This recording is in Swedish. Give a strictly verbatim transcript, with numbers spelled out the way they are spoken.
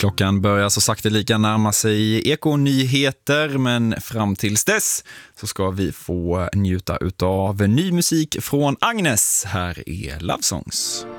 Klockan börjar så sakta lika närma sig ekonyheter, men fram tills dess så ska vi få njuta utav ny musik från Agnes. Här är Love Songs.